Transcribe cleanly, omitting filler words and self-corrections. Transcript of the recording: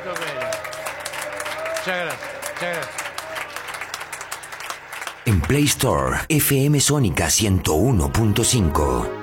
Pablito Pérez. Muchas gracias, muchas gracias. En Play Store, FM Sónica 101.5.